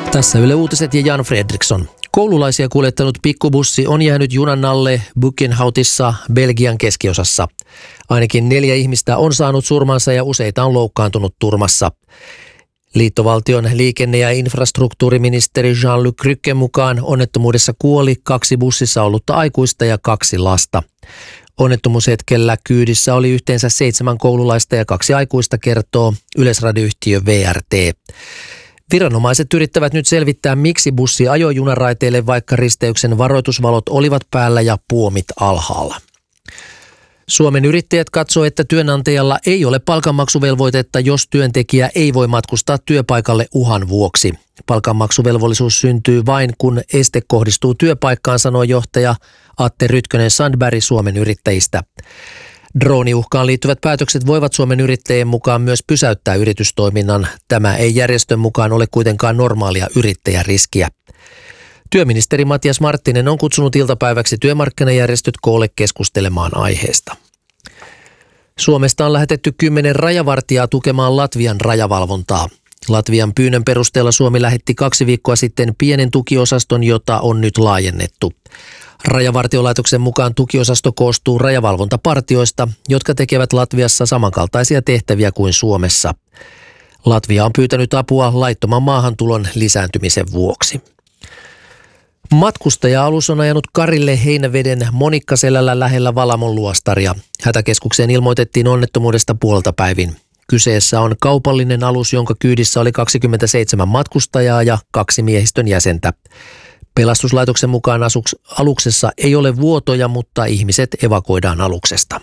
Tässä Yle Uutiset ja Jan Fredriksson. Koululaisia kuljettanut pikkubussi on jäänyt junan alle Bukkenhoutissa Belgian keskiosassa. Ainakin 4 ihmistä on saanut surmansa ja useita on loukkaantunut turmassa. Liittovaltion liikenne- ja infrastruktuuriministeri Jean-Luc Crucken mukaan onnettomuudessa kuoli 2 bussissa ollutta aikuista ja 2 lasta. Onnettomuushetkellä kyydissä oli yhteensä 7 koululaista ja 2 aikuista, kertoo yleisradioyhtiö VRT. Viranomaiset yrittävät nyt selvittää, miksi bussi ajoi junaraiteille, vaikka risteyksen varoitusvalot olivat päällä ja puomit alhaalla. Suomen Yrittäjät katsoo, että työnantajalla ei ole palkanmaksuvelvoitetta, jos työntekijä ei voi matkustaa työpaikalle uhan vuoksi. Palkanmaksuvelvollisuus syntyy vain, kun este kohdistuu työpaikkaan, sanoi johtaja Atte Rytkönen-Sandberg Suomen Yrittäjistä. Drooniuhkaan liittyvät päätökset voivat Suomen Yrittäjien mukaan myös pysäyttää yritystoiminnan. Tämä ei järjestön mukaan ole kuitenkaan normaalia yrittäjäriskiä. Työministeri Matias Marttinen on kutsunut iltapäiväksi työmarkkinajärjestöt koolle keskustelemaan aiheesta. Suomesta on lähetetty 10 rajavartijaa tukemaan Latvian rajavalvontaa. Latvian pyynnön perusteella Suomi lähetti 2 viikkoa sitten pienen tukiosaston, jota on nyt laajennettu. Rajavartiolaitoksen mukaan tukiosasto koostuu rajavalvontapartioista, jotka tekevät Latviassa samankaltaisia tehtäviä kuin Suomessa. Latvia on pyytänyt apua laittoman maahantulon lisääntymisen vuoksi. Matkustaja-alus on ajanut karille Heinäveden Monikkaselällä lähellä Valamon luostaria. Hätäkeskukseen ilmoitettiin onnettomuudesta puoltapäivin. Kyseessä on kaupallinen alus, jonka kyydissä oli 27 matkustajaa ja 2 miehistön jäsentä. Pelastuslaitoksen mukaan aluksessa ei ole vuotoja, mutta ihmiset evakuoidaan aluksesta.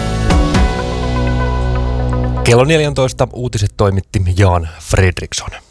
Kello 14 uutiset toimitti Jan Fredriksson.